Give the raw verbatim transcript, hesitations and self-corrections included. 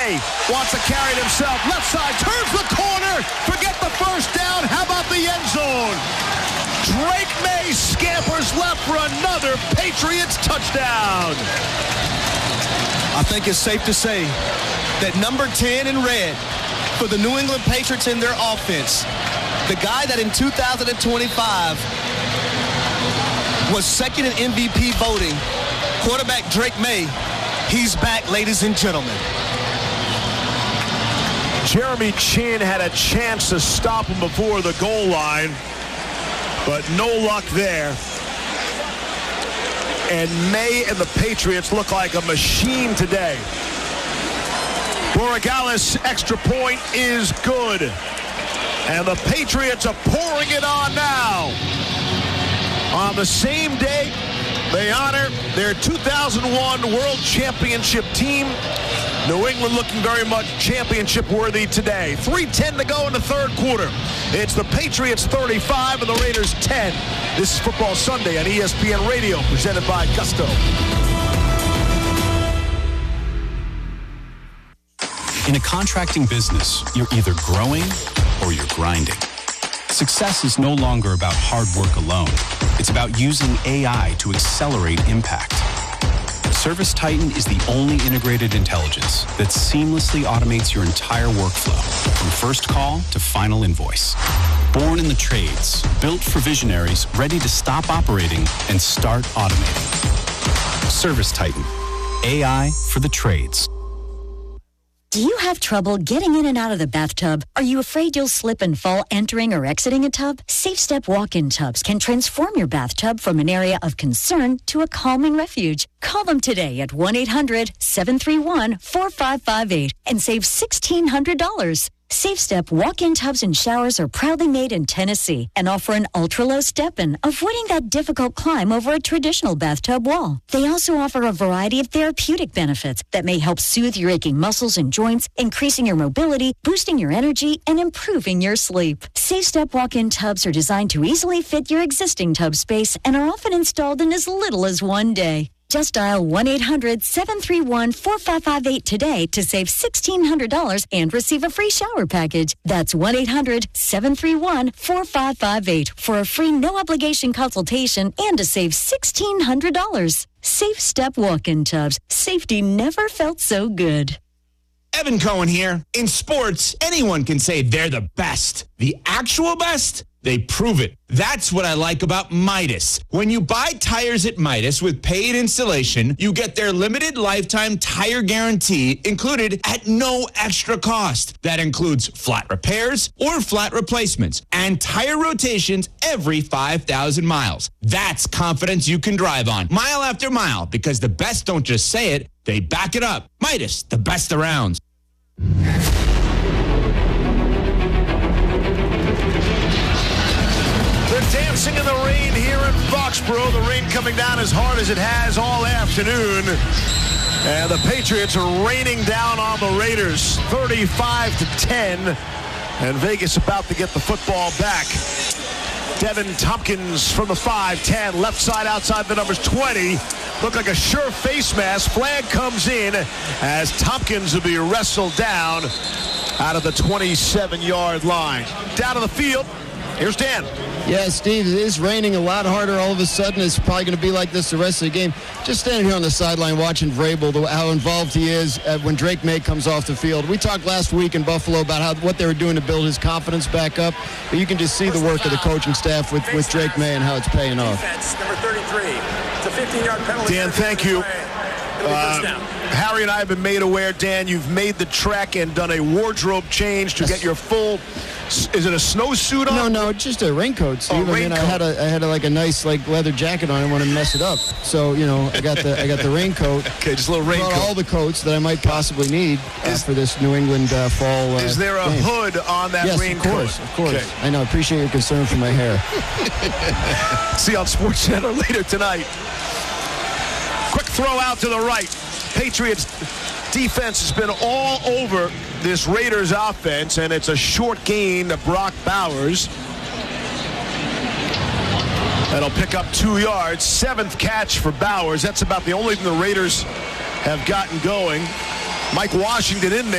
May wants to carry it himself. Left side, turns the corner. Forget the first down. How about the end zone? Drake May scampers left for another Patriots touchdown. I think it's safe to say that number ten in red for the New England Patriots in their offense, the guy that in two thousand twenty-five was second in M V P voting, quarterback Drake May, he's back, ladies and gentlemen. Jeremy Chinn had a chance to stop him before the goal line, but no luck there. And May and the Patriots look like a machine today. Borregales' extra point is good. And the Patriots are pouring it on now. On the same day, they honor their two thousand one World Championship team. New England looking very much championship worthy today. three ten to go in the third quarter. It's the Patriots thirty-five and the Raiders ten. This is Football Sunday on E S P N Radio, presented by Gusto. In a contracting business, you're either growing or you're grinding. Success is no longer about hard work alone. It's about using A I to accelerate impact. ServiceTitan is the only integrated intelligence that seamlessly automates your entire workflow, from first call to final invoice. Born in the trades, built for visionaries ready to stop operating and start automating. ServiceTitan, A I for the trades. Do you have trouble getting in and out of the bathtub? Are you afraid you'll slip and fall entering or exiting a tub? SafeStep walk-in tubs can transform your bathtub from an area of concern to a calming refuge. Call them today at one eight hundred seven three one four five five eight and save sixteen hundred dollars. SafeStep walk-in tubs and showers are proudly made in Tennessee and offer an ultra-low step-in, avoiding that difficult climb over a traditional bathtub wall. They also offer a variety of therapeutic benefits that may help soothe your aching muscles and joints, increasing your mobility, boosting your energy, and improving your sleep. SafeStep walk-in tubs are designed to easily fit your existing tub space and are often installed in as little as one day. Just dial one eight hundred seven three one four five five eight today to save sixteen hundred dollars and receive a free shower package. That's one eight hundred seven three one four five five eight for a free no-obligation consultation and to save sixteen hundred dollars. Safe Step walk-in tubs. Safety never felt so good. Evan Cohen here. In sports, anyone can say they're the best. The actual best? They prove it. That's what I like about Midas. When you buy tires at Midas with paid installation, you get their limited lifetime tire guarantee included at no extra cost. That includes flat repairs or flat replacements and tire rotations every five thousand miles. That's confidence you can drive on mile after mile, because the best don't just say it, they back it up. Midas, the best around. Dancing in the rain here in Foxborough. The rain coming down as hard as it has all afternoon. And the Patriots are raining down on the Raiders, thirty-five to ten. And Vegas about to get the football back. Devin Tompkins from the five ten, left side outside the numbers twenty. Look like a sure face mask. Flag comes in as Tompkins will be wrestled down out of the twenty-seven-yard line. Down to the field. Here's Dan. Yeah, Steve, it is raining a lot harder all of a sudden. It's probably going to be like this the rest of the game. Just standing here on the sideline watching Vrabel, the, how involved he is uh, when Drake May comes off the field. We talked last week in Buffalo about how what they were doing to build his confidence back up, but you can just see the work of the coaching staff with, with Drake May and how it's paying off. Defense, number thirty-three. It's a fifteen-yard penalty. Dan, thank you. Uh, Harry and I have been made aware, Dan, you've made the trek and done a wardrobe change to get your full... Is it a snowsuit on? No, no, just a raincoat, Steve. Oh, I mean, raincoat. I had a, I had a, like a nice like leather jacket on. I didn't want to mess it up, so you know, I got the, I got the raincoat. Okay, just a little raincoat. All the coats that I might possibly need uh, is, for this New England uh, fall. Uh, is there a game. hood on that yes, raincoat? Of course, of course. Okay. I know. Appreciate your concern for my hair. See you on SportsCenter later tonight. Quick throw out to the right. Patriots defense has been all over this Raiders offense, and it's a short gain to Brock Bowers. That'll pick up two yards. Seventh catch for Bowers. That's about the only thing the Raiders have gotten going. Mike Washington in there.